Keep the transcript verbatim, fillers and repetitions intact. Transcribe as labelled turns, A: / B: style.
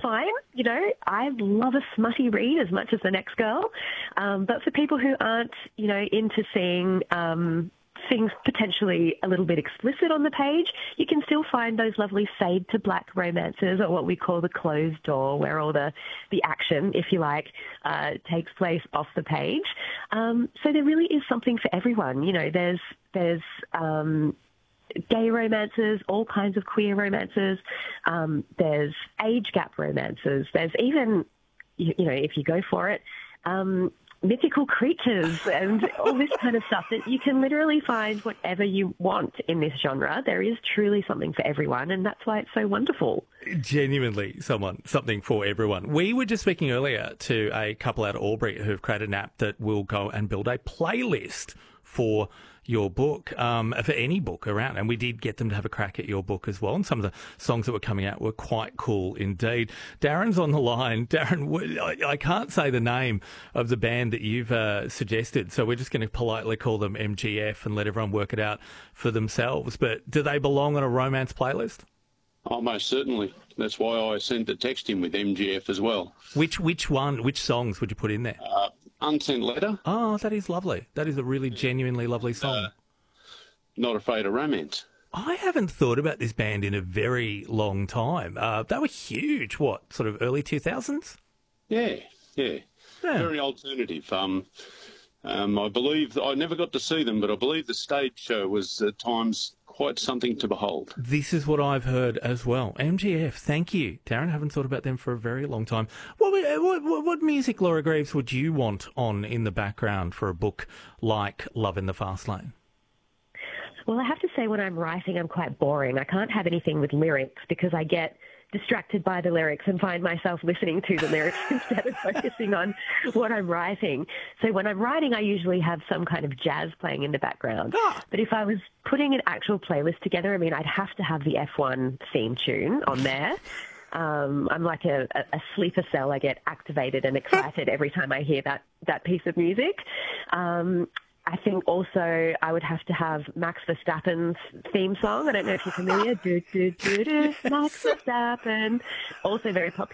A: fine. You know, I love a smutty read as much as the next girl. Um, but for people who aren't, you know, into seeing um, things potentially a little bit explicit on the page, you can still find those lovely fade to black romances, or what we call the closed door, where all the, the action, if you like, uh, takes place off the page. Um, so there really is something for everyone. You know, there's, there's, um, gay romances, all kinds of queer romances. Um, there's age gap romances. There's even, you, you know, if you go for it, um, mythical creatures and all this kind of stuff, that you can literally find whatever you want in this genre. There is truly something for everyone, and that's why it's so wonderful.
B: Genuinely someone, something for everyone. We were just speaking earlier to a couple out of Albury who've created an app that will go and build a playlist for your book, um, for any book around. And we did get them to have a crack at your book as well. And some of the songs that were coming out were quite cool indeed. Darren's on the line. Darren, I, I can't say the name of the band that you've uh, suggested, so we're just going to politely call them M G F and let everyone work it out for themselves. But do they belong on a romance playlist?
C: Oh, most certainly. That's why I sent a text in with M G F as well.
B: Which which one, which songs would you put in there?
C: Uh, Unsent Letter.
B: Oh, that is lovely. That is a really genuinely lovely song. Uh,
C: Not Afraid of Romance.
B: I haven't thought about this band in a very long time. Uh, they were huge, what, sort of early two thousands?
C: Yeah, yeah,
B: yeah.
C: Very alternative. Um, um, I believe, I never got to see them, but I believe the stage show was at times quite something to behold.
B: This is what I've heard as well. M G F, thank you. Darren, haven't thought about them for a very long time. What, what, what music, Laura Greaves, would you want on in the background for a book like Love in the Fast Lane?
A: Well, I have to say, when I'm writing, I'm quite boring. I can't have anything with lyrics because I get distracted by the lyrics and find myself listening to the lyrics instead of focusing on what I'm writing. So when I'm writing, I usually have some kind of jazz playing in the background.
B: Ah.
A: But if I was putting an actual playlist together, I mean, I'd have to have the F one theme tune on there. Um, I'm like a, a sleeper cell. I get activated and excited every time I hear that, that piece of music. Um, I think also I would have to have Max Verstappen's theme song. I don't know if you're familiar. Do, do, do, do, Max Verstappen. Also very popular